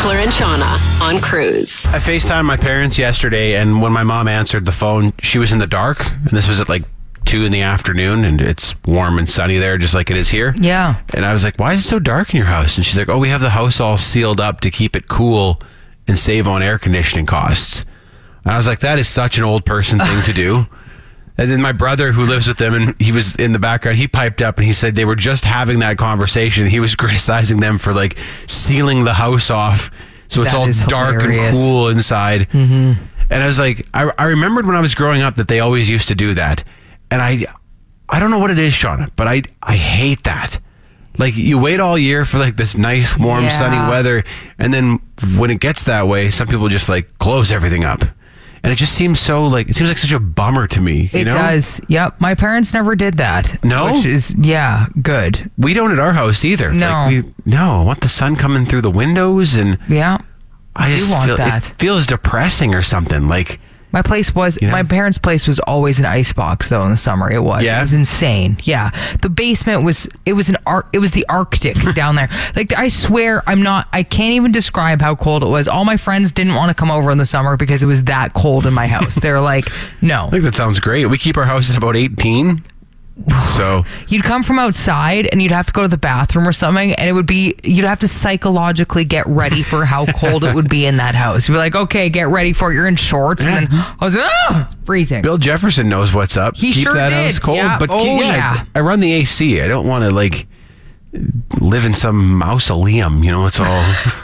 Beckler and Shauna on Cruise. I FaceTimed my parents yesterday, and when my mom answered the phone, she was in the dark, and this was at like 2 in the afternoon, and it's warm and sunny there just like it is here. Yeah. And I was like, why is it so dark in your house? And she's like, oh, we have the house all sealed up to keep it cool and save on air conditioning costs. And I was like, that is such an old person thing to do. And then my brother, who lives with them, and he was in the background, he piped up and he said they were just having that conversation. He was criticizing them for like sealing the house off so it's all dark and cool inside. Mm-hmm. And I was like, I remembered when I was growing up that they always used to do that. And I don't know what it is, Shauna, but I hate that. Like, you wait all year for like this nice, warm, sunny weather, and then when it gets that way, some people just like close everything up. And it just seems so like, it seems like such a bummer to me. You know? Does. Yep. My parents never did that. No? Which is, good. We don't at our house either. It's no. Like I want the sun coming through the windows, and I just want feel that. It feels depressing or something. Like, my parents' place was always an icebox though in the summer. It was. Yeah? It was insane. Yeah. The basement was the Arctic down there. Like, I swear I can't even describe how cold it was. All my friends didn't want to come over in the summer because it was that cold in my house. They're like, no. I think that sounds great. We keep our house at about 18. So you'd come from outside and you'd have to go to the bathroom or something, and you'd have to psychologically get ready for how cold it would be in that house. You'd be like, okay, get ready for it. You're in shorts, and then I was like, it's freezing. Bill Jefferson knows what's up. He Keep sure that did. house cold. Yeah. But I run the AC. I don't want to like live in some mausoleum. It's all.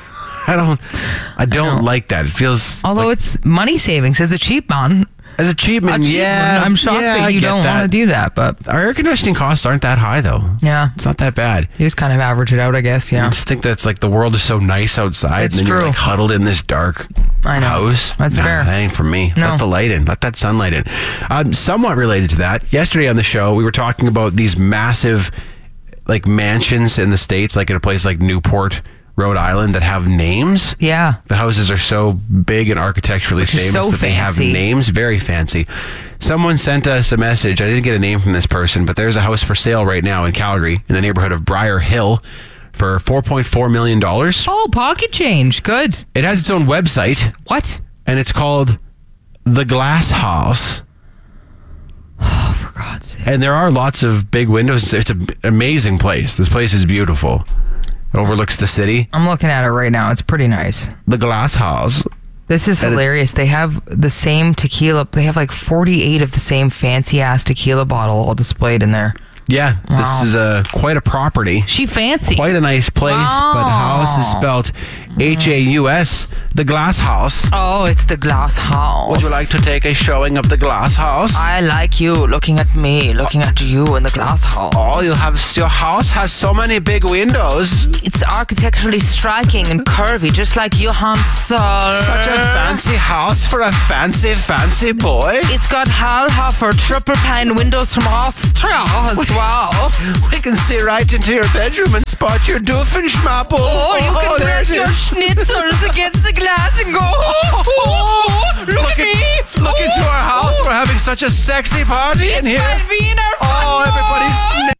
I don't like that. It feels. Although it's money savings as a cheap man. As a cheap man, I'm shocked that you don't want to do that, but our air conditioning costs aren't that high, though. Yeah. It's not that bad. You just kind of average it out, I guess, yeah. I just think that's like the world is so nice outside, It's and then true. you're like huddled in this dark house. That's fair. That ain't for me. No. Let the light in. Let that sunlight in. Somewhat related to that, yesterday on the show, we were talking about these massive like mansions in the States, like in a place like Newport, Rhode Island, that have names. Yeah. The houses are so big and architecturally famous that they have names. Very fancy. Someone sent us a message. I didn't get a name from this person, but there's a house for sale right now in Calgary in the neighborhood of Briar Hill for $4.4 million. Oh, pocket change. Good. It has its own website. What? And it's called The Glass House. Oh, for God's sake. And there are lots of big windows. It's an amazing place. This place is beautiful. It overlooks the city. I'm looking at it right now. It's pretty nice. The Glass House. This is hilarious. They have the same tequila. They have like 48 of the same fancy-ass tequila bottle all displayed in there. Yeah, Wow. This is quite a property. She fancy. Quite a nice place, but house is spelled H-A-U-S, The Glass House. Oh, it's the Glass House. Would you like to take a showing of The Glass House? I like you looking at me, looking at you in the Glass House. Oh, your house has so many big windows. It's architecturally striking and curvy, just like Johann Sol. Such a fancy house for a fancy, fancy boy. It's got Hallhofer triple pane windows from Austria as well. We can see right into your bedroom and spot your Doofenschmappel. Oh, you can press your schnitzels against the glass and go, look at me. Look into our house. We're having such a sexy party in here. It's my Wiener Oh, everybody's